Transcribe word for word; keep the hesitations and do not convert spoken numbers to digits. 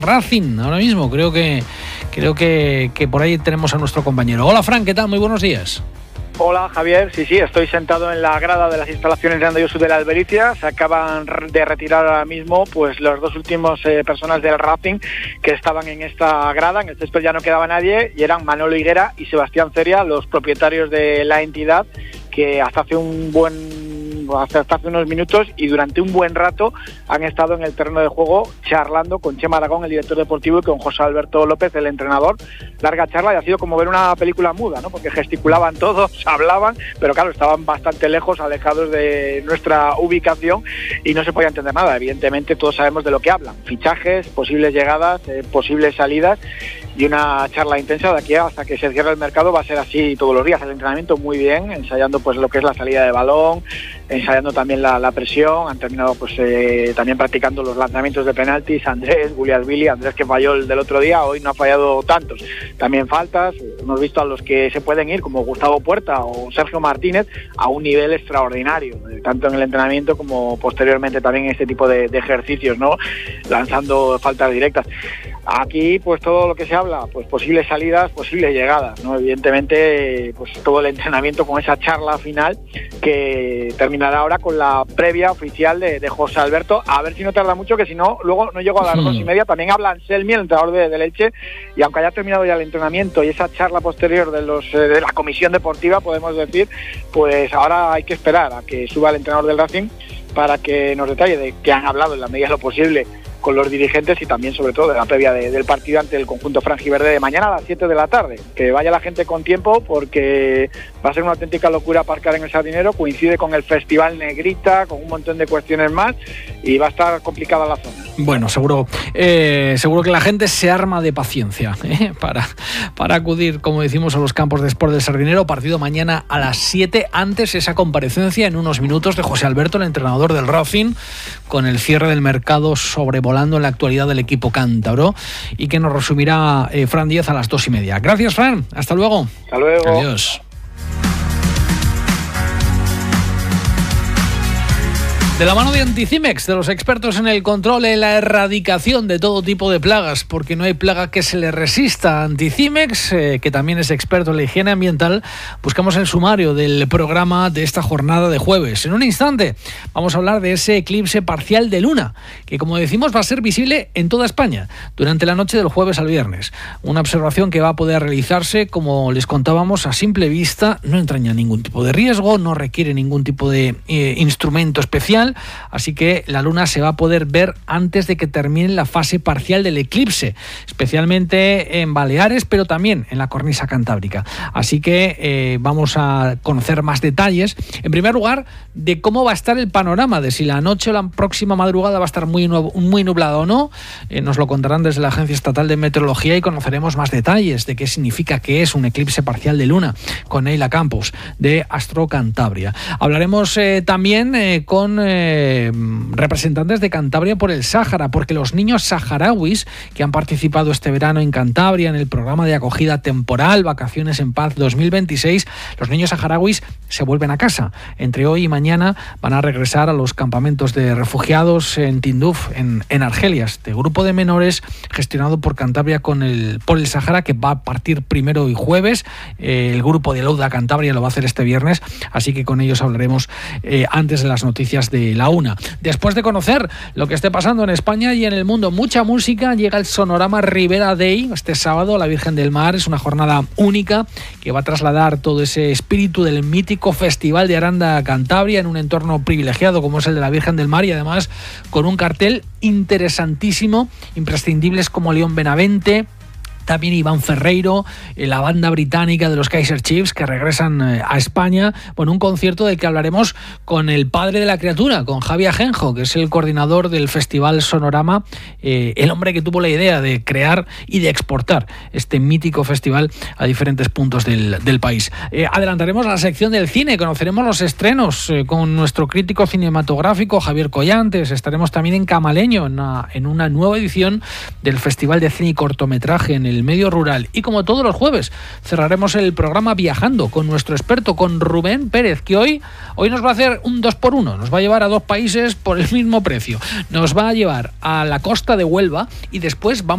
Racing ahora mismo. Creo que creo que, que por ahí tenemos a nuestro compañero. Hola, Fran, ¿qué tal? Muy buenos días. Hola, Javier. Sí, sí, estoy sentado en la grada de las instalaciones de Andalucía de la Albericia. Se acaban de retirar ahora mismo pues los dos últimos eh, personas del Racing que estaban en esta grada. En el césped ya no quedaba nadie y eran Manolo Higuera y Sebastián Ceria, los propietarios de la entidad, que hasta hace un buen hasta hace unos minutos y durante un buen rato han estado en el terreno de juego charlando con Chema Aragón, el director deportivo, y con José Alberto López, el entrenador. Larga charla, y ha sido como ver una película muda, ¿no? Porque gesticulaban todos, hablaban, pero claro, estaban bastante lejos, alejados de nuestra ubicación y no se podía entender nada. Evidentemente todos sabemos de lo que hablan: fichajes, posibles llegadas, eh, posibles salidas, y una charla intensa de aquí hasta que se cierre el mercado. Va a ser así todos los días. El entrenamiento muy bien, ensayando pues lo que es la salida de balón, ensayando también la, la presión. Han terminado pues eh, también practicando los lanzamientos de penaltis. Andrés, William Billy, Andrés, que falló el del otro día, hoy no ha fallado tantos. También faltas. Hemos visto a los que se pueden ir, como Gustavo Puerta o Sergio Martínez, a un nivel extraordinario, tanto en el entrenamiento como posteriormente también en este tipo de, de ejercicios, ¿no? Lanzando faltas directas. Aquí pues todo lo que se habla, pues posibles salidas, posibles llegadas, ¿no? Evidentemente pues todo el entrenamiento con esa charla final que terminará ahora con la previa oficial de, de José Alberto. A ver si no tarda mucho, que si no, luego no llego a las hmm. dos y media. También habla Anselmi, el entrenador de, de Elche, y aunque haya terminado ya el entrenamiento y esa charla posterior de los eh, de la comisión deportiva, podemos decir, pues ahora hay que esperar a que suba el entrenador del Racing para que nos detalle de qué han hablado en la medida de lo posible con los dirigentes, y también sobre todo de la previa de, del partido ante el conjunto franjiverde de mañana a las siete de la tarde. Que vaya la gente con tiempo, porque va a ser una auténtica locura aparcar en el Sardinero. Coincide con el Festival Negrita, con un montón de cuestiones más, y va a estar complicada la zona. Bueno, seguro eh, seguro que la gente se arma de paciencia ¿eh? para, para acudir, como decimos, a los campos de Sport del Sardinero. Partido mañana a las siete. Antes esa comparecencia en unos minutos de José Alberto, el entrenador del Racing, con el cierre del mercado sobrevolando en la actualidad del equipo cántabro, y que nos resumirá eh, Fran Díaz a las dos y media. Gracias, Fran. Hasta luego. Hasta luego. Adiós. De la mano de Anticimex, de los expertos en el control y la erradicación de todo tipo de plagas, porque no hay plaga que se le resista. Anticimex, eh, que también es experto en la higiene ambiental, buscamos el sumario del programa de esta jornada de jueves. En un instante vamos a hablar de ese eclipse parcial de luna, que, como decimos, va a ser visible en toda España durante la noche del jueves al viernes. Una observación que va a poder realizarse, como les contábamos, a simple vista. No entraña ningún tipo de riesgo, no requiere ningún tipo de eh, instrumento especial. Así que la luna se va a poder ver antes de que termine la fase parcial del eclipse, especialmente en Baleares, pero también en la cornisa cantábrica. Así que eh, vamos a conocer más detalles. En primer lugar, de cómo va a estar el panorama, de si la noche o la próxima madrugada va a estar muy, muy nublada o no. Eh, nos lo contarán desde la Agencia Estatal de Meteorología y conoceremos más detalles de qué significa que es un eclipse parcial de luna, con Neila Campos, de Astro Cantabria. Hablaremos eh, también eh, con... Eh, Eh, representantes de Cantabria por el Sáhara, porque los niños saharauis que han participado este verano en Cantabria en el programa de acogida temporal Vacaciones en Paz dos mil veintiséis, los niños saharauis se vuelven a casa. Entre hoy y mañana van a regresar a los campamentos de refugiados en Tinduf, en, en Argelia. Este grupo de menores gestionado por Cantabria con el, por el Sáhara, que va a partir primero y jueves. Eh, el grupo de Lauda Cantabria lo va a hacer este viernes, así que con ellos hablaremos eh, antes de las noticias de la una. Después de conocer lo que esté pasando en España y en el mundo, mucha música, llega el Sonorama Ribera Day este sábado a la Virgen del Mar. Es una jornada única que va a trasladar todo ese espíritu del mítico Festival de Aranda Cantabria en un entorno privilegiado como es el de la Virgen del Mar, y además con un cartel interesantísimo, imprescindibles como León Benavente, también Iván Ferreiro, eh, la banda británica de los Kaiser Chiefs, que regresan eh, a España. Bueno, un concierto del que hablaremos con el padre de la criatura, con Javi Ajenjo, que es el coordinador del Festival Sonorama, eh, el hombre que tuvo la idea de crear y de exportar este mítico festival a diferentes puntos del, del país. Eh, adelantaremos la sección del cine, conoceremos los estrenos eh, con nuestro crítico cinematográfico Javier Collantes. Estaremos también en Camaleño, en una, en una nueva edición del Festival de Cine y Cortometraje en el medio rural. Y como todos los jueves, cerraremos el programa viajando con nuestro experto, con Rubén Pérez, que hoy, hoy nos va a hacer un dos por uno. Nos va a llevar a dos países por el mismo precio. Nos va a llevar a la costa de Huelva y después vamos